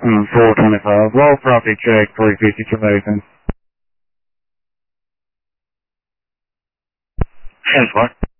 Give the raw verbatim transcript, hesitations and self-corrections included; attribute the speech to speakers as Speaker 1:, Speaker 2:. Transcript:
Speaker 1: Um, four twenty-five, roll traffic check, three fifty Jamaican.
Speaker 2: ten four.